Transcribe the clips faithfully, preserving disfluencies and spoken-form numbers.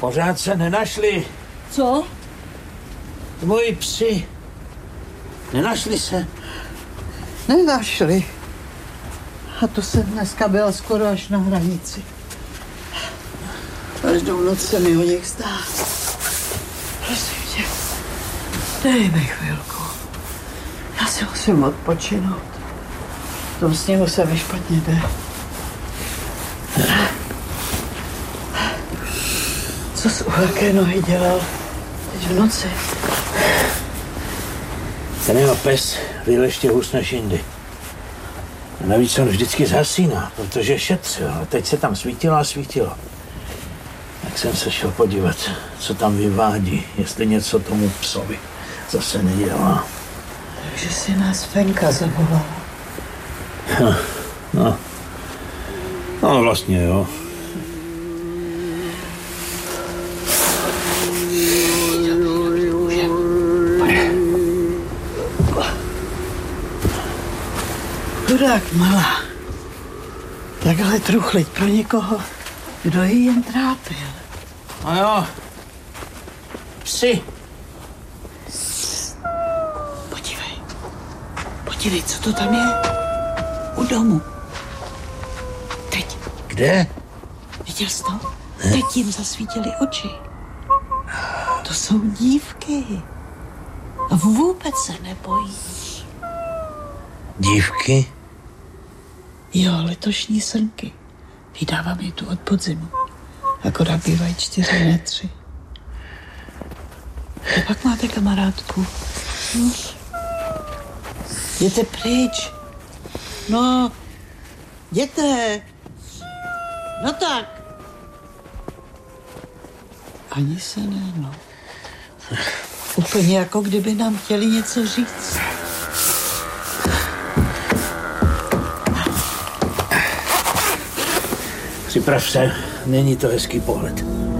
Pořád se nenašli. Co? Tvoji psi. Nenašli se? Nenašli. A to jsem dneska byla skoro až na hranici. Každou noc se mi o nich zdá. Prosím tě, dej mi chvilku. Já si musím odpočinout. V tom sněhu se mi špatně jde. Co jsi u velké nohy dělal teď v noci? Ten jeho pes vyl ještě hůř než jindy. A navíc on vždycky zhasíná, protože šetřil. A teď se tam svítilo a svítilo. Tak jsem se šel podívat, co tam vyvádí, jestli něco tomu psovi zase nedělá. Takže si nás Fenka zavolala. No, no, no vlastně jo. Chudák malá. Takhle truchlit pro někoho, kdo ji jen trápil. No jo. Psi. Podívej. Podívej, co to tam je. U domu. Teď. Kde? Viděl jsi to? Ne. Teď jim zasvítily oči. To jsou dívky. A vůbec se nebojí. Dívky? Jo, letošní srnky. Vydávám je tu od podzimu. Akorát bývají čtyři metry. A pak máte kamarádku. Hm? Jděte pryč. No, jděte. No tak. Ani se ne, no. Úplně jako kdyby nám chtěli něco říct. Připrav se, není to hezký pohled.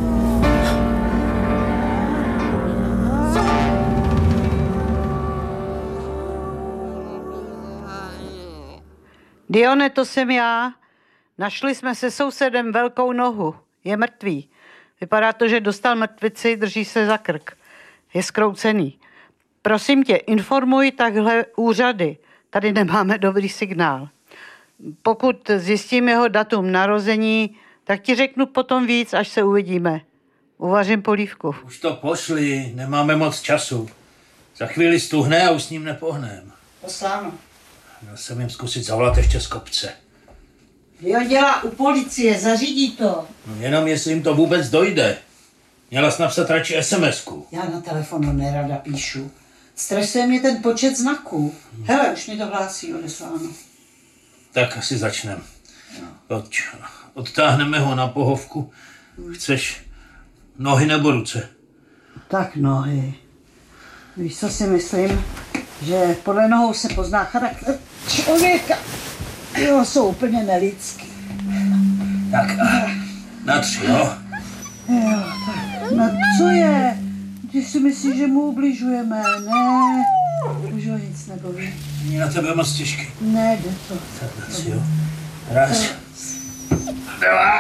Dione, to jsem já. Našli jsme se sousedem velkou nohu. Je mrtvý. Vypadá to, že dostal mrtvici, drží se za krk. Je zkroucený. Prosím tě, informuj takhle úřady. Tady nemáme dobrý signál. Pokud zjistím jeho datum narození, tak ti řeknu potom víc, až se uvidíme. Uvařím polívku. Už to pošli, nemáme moc času. Za chvíli stuhne a už s ním nepohnem. Posláno. Měl jsem jim zkusit zavolat ještě z kopce. Jo, dělá u policie, zařídí to. No jenom jestli jim to vůbec dojde. Měla jsi napsat radši es em esku. Já na telefonu nerada píšu. Stresuje mě ten počet znaků. Hele, už mi to hlásí odesláno. Tak asi začneme. Od, odtáhneme ho na pohovku. Chceš nohy nebo ruce? Tak nohy. Víš, co si myslím? Že podle nohou se pozná charakter člověka. Jo, jsou úplně nelidský. Tak na tři, jo? Jo, tak na co je? Ty si myslíš, že mu ubližujeme? Ne, už ho nic nebaví. Není na tebe moc těžký. Ne, jde to. Tak na tři, jo? Raz. Dva.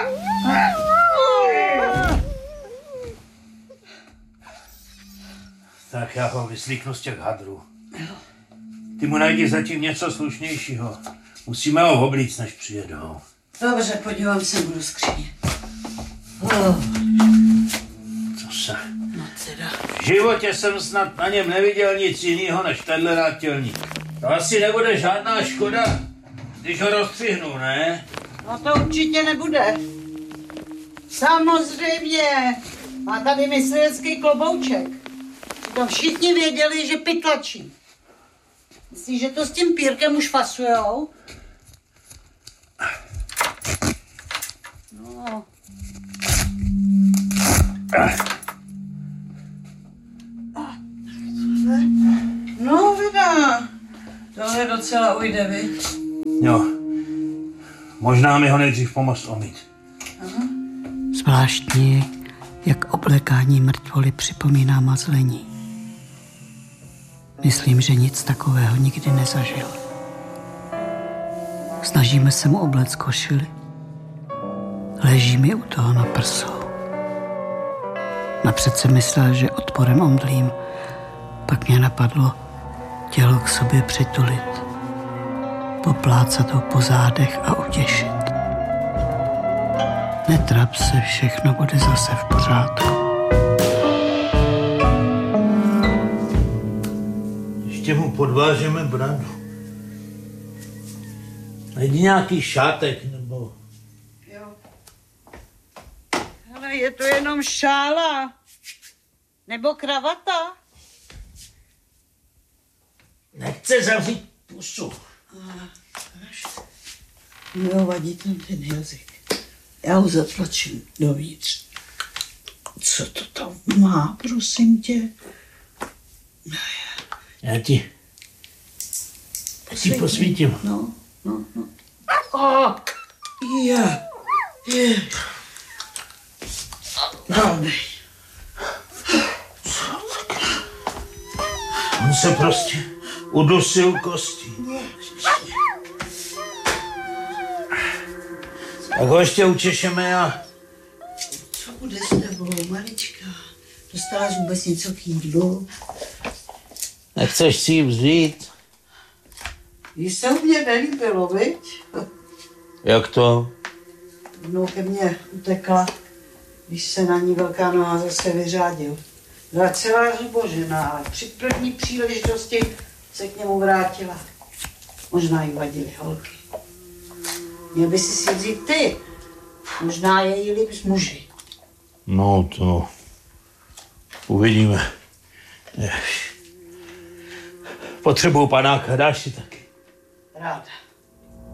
Tak já ho vyslíknu z těch hadrů. Ty mu najdi zatím něco slušnějšího. Musíme ho oblíct, než přijedou. Dobře, podívám se mu do skříně. Oh. Co se? No teda. V životě jsem snad na něm neviděl nic jiného než tenhle nátělník. To asi nebude žádná škoda, když ho rozstřihnu, ne? No to určitě nebude. Samozřejmě. Má tady myslivecký klobouček. To všichni věděli, že pytlačí. Myslíš, že to s tím pírkem už fasujou? No. No, vida. Tohle docela ujde, viď? Jo. Možná mi ho nejdřív pomoct omýt. Aha. Zvláštní, jak oblékání mrtvoly připomíná mazlení. Myslím, že nic takového nikdy nezažil. Snažíme se mu obléct košili. Leží mi u toho na prsou. Napřed jsem myslel, že odporem omdlím. Pak mě napadlo tělo k sobě přitulit, poplácat ho po zádech a utěšit. Netrap se, všechno bude zase v pořádku. Ještě mu podvážeme bradu. Najdi nějaký šátek, nebo... Jo. Ale je to jenom šála. Nebo kravata. Nechce zavřít pusu. Jo, vadí tam ten jazyk. Já ho zatlačím dovnitř. Co to tam má, prosím tě? Já ti... Já ti posvítím. No, no, no. Oh, je, je. No, ne. On se prostě udusil kostí. Tak ho ještě učešeme a... Co bude s tebou, malička? Dostáš vůbec něco k jídlu? Nechceš si ji vzít? Jí se u mě nelíbilo, viď? Jak to? Jednou ke mně utekla, když se na ní velká noha zase vyřádil. Byla celá zubožená, ale při první příležitosti se k němu vrátila. Možná jí vadily holky. Měl by si si vzít ty. Možná je jí líp s muži. No to... Uvidíme. Potřebuju panáka, dáš si taky? Ráda.